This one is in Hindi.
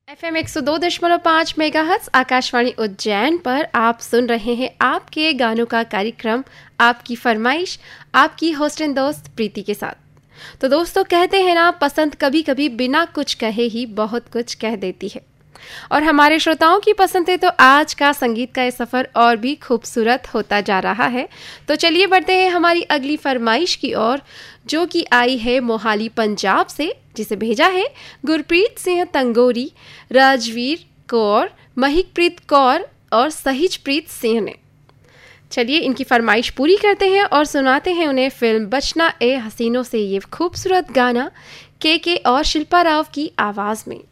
FM 102.5 मेगाहर्ट्ज आकाशवाणी उज्जैन पर आप सुन रहे हैं आपके गानों का कार्यक्रम आपकी फरमाइश आपकी होस्ट एंड दोस्त प्रीति के साथ। तो दोस्तों, कहते हैं ना, पसंद कभी कभी बिना कुछ कहे ही बहुत कुछ कह देती है। और हमारे श्रोताओं की पसंद है तो आज का संगीत का ये सफ़र और भी खूबसूरत होता जा रहा है। तो चलिए बढ़ते हैं हमारी अगली फरमाइश की ओर, जो कि आई है मोहाली पंजाब से, जिसे भेजा है गुरप्रीत सिंह तंगोरी, राजवीर कौर, महिकप्रीत कौर और सहिजप्रीत सिंह ने। चलिए इनकी फरमाइश पूरी करते हैं और सुनाते हैं उन्हें फिल्म बचना ए हसीनों से ये खूबसूरत गाना के और शिल्पा राव की आवाज़ में।